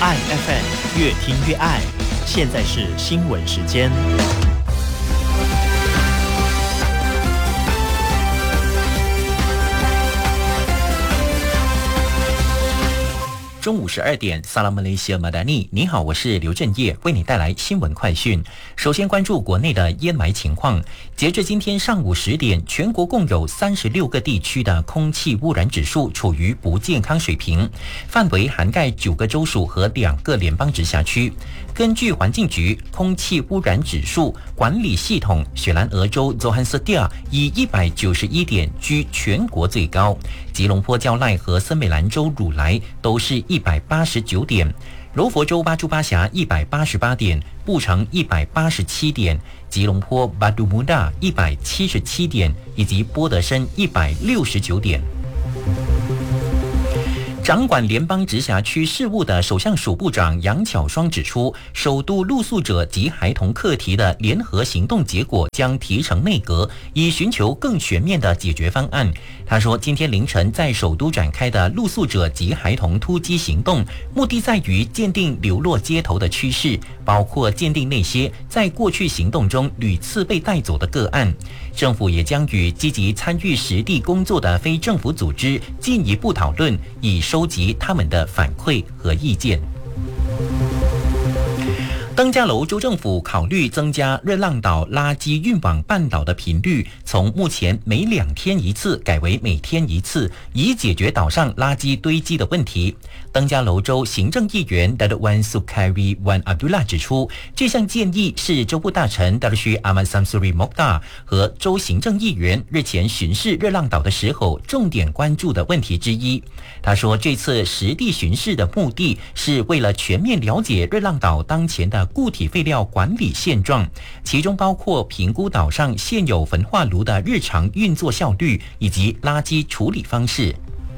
爱 FM 越听越爱。现在是新闻时间。中午12点，萨拉马雷西亚马达尼，你好，我是刘振业，为你带来新闻快讯。首先关注国内的烟霾情况。截至今天上午10点，全国共有36个地区的空气污染指数处于不健康水平，范围涵盖9个州属和2个联邦直辖区。根据环境局空气污染指数管理系统，雪兰莪州佐汉斯蒂尔以191点居全国最高，吉隆坡蕉赖和森美兰州乳莱都是189点，柔佛州巴珠巴峡188点，布城187点，吉隆坡巴杜穆达177点，以及波德申169点。掌管联邦直辖区事务的首相署部长杨巧双指出，首都露宿者及孩童课题的联合行动结果将提呈内阁，以寻求更全面的解决方案。他说，今天凌晨在首都展开的露宿者及孩童突击行动，目的在于鉴定流落街头的趋势，包括鉴定那些在过去行动中屡次被带走的个案。政府也将与积极参与实地工作的非政府组织进一步讨论，以收集他们的反馈和意见。登嘉楼州政府考虑增加热浪岛垃圾运往半岛的频率，从目前每2天一次改为每天一次，以解决岛上垃圾堆积的问题。登嘉楼州行政议员 Datuk Sukari Wan Abdullah 指出，这项建议是州部大臣 Datuk Ahmad Samsuri Mokhtar 和州行政议员日前巡视热浪岛的时候重点关注的问题之一。他说，这次实地巡视的目的是为了全面了解热浪岛当前的固体废料管理现状，其中包括评估岛上现有焚化炉的日常运作效率以及垃圾处理方式。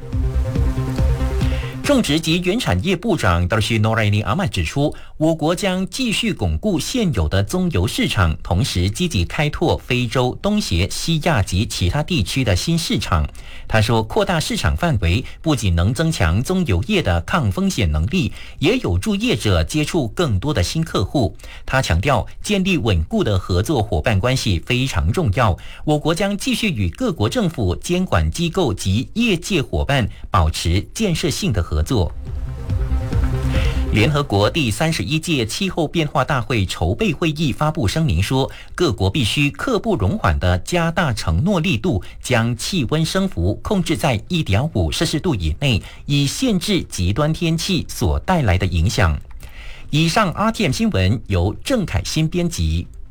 种植及原产业部长达西诺莱尼阿曼指出，我国将继续巩固现有的棕油市场，同时积极开拓非洲、东协、西亚及其他地区的新市场。他说，扩大市场范围不仅能增强棕油业的抗风险能力，也有助业者接触更多的新客户。他强调，建立稳固的合作伙伴关系非常重要。我国将继续与各国政府、监管机构及业界伙伴保持建设性的合作。联合国第31届气候变化大会筹备会议发布声明说，各国必须刻不容缓地加大承诺力度，将气温升幅控制在1.5摄氏度以内，以限制极端天气所带来的影响。以上 RTM 新闻由郑凯欣编辑。